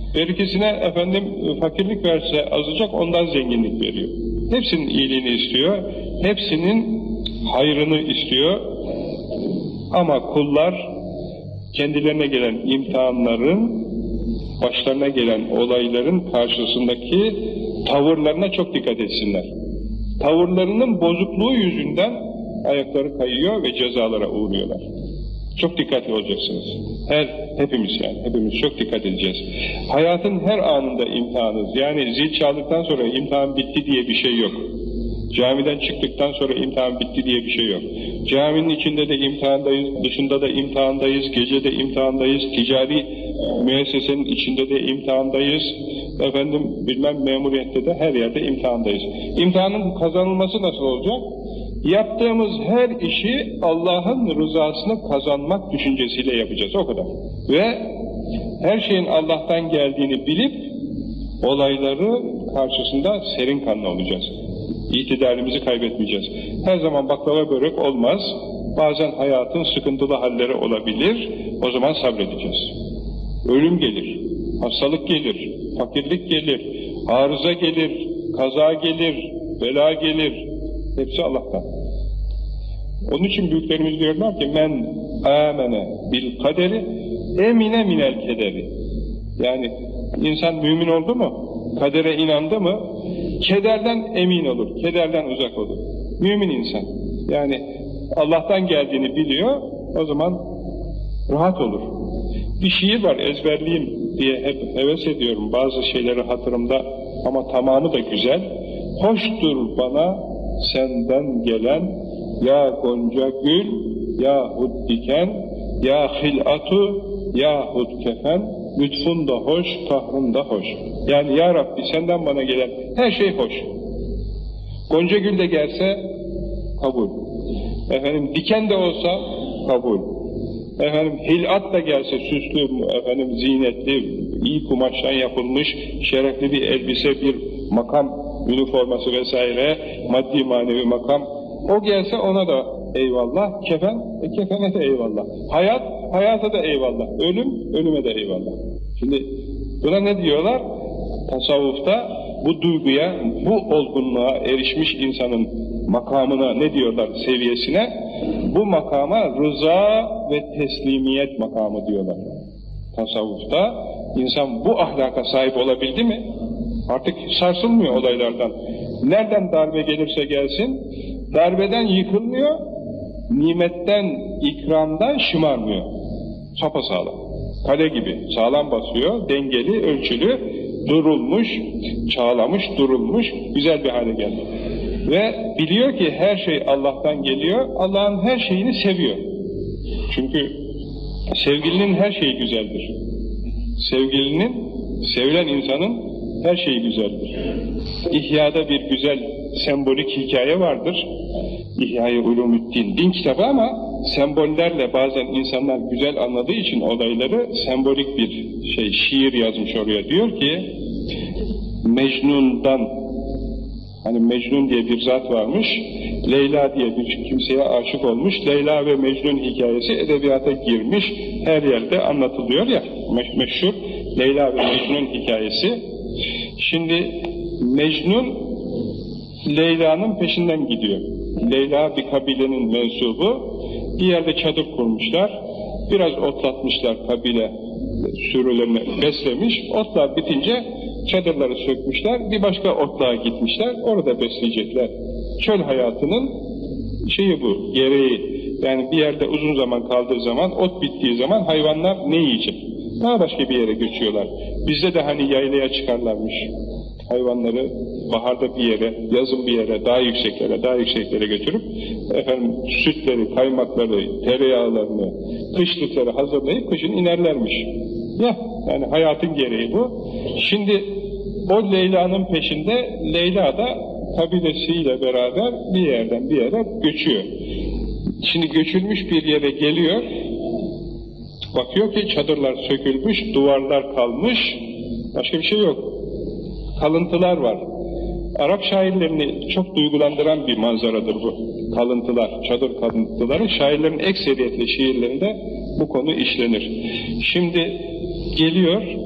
Berikisine efendim fakirlik verse azıcık ondan zenginlik veriyor. Hepsinin iyiliğini istiyor, hepsinin hayrını istiyor. Ama kullar kendilerine gelen imtihanların, başlarına gelen olayların karşısındaki tavırlarına çok dikkat etsinler. Tavırlarının bozukluğu yüzünden ayakları kayıyor ve cezalara uğruyorlar. Çok dikkatli olacaksınız. Hepimiz çok dikkat edeceğiz. Hayatın her anında imtihanız. Yani zil çaldıktan sonra imtihan bitti diye bir şey yok. Camiden çıktıktan sonra imtihan bitti diye bir şey yok. Caminin içinde de imtihandayız, dışında da imtihandayız, gece de imtihandayız, ticari müessesenin içinde de imtihandayız, memuriyette de her yerde imtihandayız. İmtihanın kazanılması nasıl olacak? Yaptığımız her işi Allah'ın rızasını kazanmak düşüncesiyle yapacağız, o kadar. Ve her şeyin Allah'tan geldiğini bilip olayları karşısında serin kanlı olacağız. İtidarimizi kaybetmeyeceğiz. Her zaman baklava börek olmaz. Bazen hayatın sıkıntılı halleri olabilir. O zaman sabredeceğiz. Ölüm gelir, hastalık gelir, fakirlik gelir, arıza gelir, kaza gelir, bela gelir. Hepsi Allah'tan. Onun için büyüklerimiz diyorlar ki men amene bil kaderi emine minel kederi. Yani insan mümin oldu mu, kadere inandı mı, kederden emin olur, kederden uzak olur. Mümin insan. Yani Allah'tan geldiğini biliyor, o zaman rahat olur. Bir şiir var, ezberleyeyim diye hep heves ediyorum. Bazı şeyleri hatırımda ama tamamı da güzel. Hoştur bana senden gelen ya gonca gül, yahut diken, ya hilatu, yahut kefen, lütfun da hoş, kahrın da hoş. Yani ya Rabbi senden bana gelen her şey hoş. Gonca gül de gelse kabul. Diken de olsa kabul. Hilat da gelse süslü, zinetli, iyi kumaştan yapılmış, şerefli bir elbise, bir makam üniforması vesaire, maddi manevi makam, o gelse ona da eyvallah, kefene de eyvallah. Hayata da eyvallah. Ölüme de eyvallah. Şimdi buna ne diyorlar? Tasavvufta bu duyguya, bu olgunluğa erişmiş insanın makamına ne diyorlar, seviyesine? Bu makama rıza ve teslimiyet makamı diyorlar. Tasavvufta insan bu ahlaka sahip olabildi mi? Artık sarsılmıyor olaylardan. Nereden darbe gelirse gelsin, darbeden yıkılmıyor, nimetten, ikramdan şımarmıyor. Sapasağlam. Kale gibi sağlam basıyor, dengeli, ölçülü, durulmuş, çağlamış, durulmuş, güzel bir hale geldi. Ve biliyor ki her şey Allah'tan geliyor, Allah'ın her şeyini seviyor. Çünkü sevgilinin her şeyi güzeldir. Sevilen insanın her şeyi güzeldir. İhya'da bir güzel sembolik hikaye vardır. İhya-i Ulumuddin, din kitabı ama sembollerle bazen insanlar güzel anladığı için olayları sembolik bir şiir yazmış oraya. Diyor ki, Mecnun'dan, Mecnun diye bir zat varmış, Leyla diye bir kimseye aşık olmuş, Leyla ve Mecnun hikayesi edebiyata girmiş, her yerde anlatılıyor ya, meşhur Leyla ve Mecnun hikayesi. Şimdi Mecnun, Leyla'nın peşinden gidiyor. Leyla bir kabilenin mensubu, bir yerde çadır kurmuşlar, biraz otlatmışlar, kabile sürülerini beslemiş, otlar bitince çadırları sökmüşler, bir başka otluğa gitmişler, orada besleyecekler. Çöl hayatının bu, gereği. Yani bir yerde uzun zaman kaldığı zaman, ot bittiği zaman hayvanlar ne yiyecek? Daha başka bir yere göçüyorlar. Bizde de yaylaya çıkarlarmış. Hayvanları baharda bir yere, yazın bir yere, daha yükseklere götürüp sütleri, kaymakları, tereyağlarını, kışlıkları hazırlayıp kışın inerlermiş. Yani hayatın gereği bu. Şimdi o Leyla'nın peşinde, Leyla da kabilesiyle beraber bir yerden bir yere göçüyor. Şimdi göçülmüş bir yere geliyor, bakıyor ki çadırlar sökülmüş, duvarlar kalmış, başka bir şey yok. Kalıntılar var. Arap şairlerini çok duygulandıran bir manzaradır bu. Kalıntılar, çadır kalıntıları, şairlerin ekseriyetle şiirlerinde bu konu işlenir. Şimdi geliyor,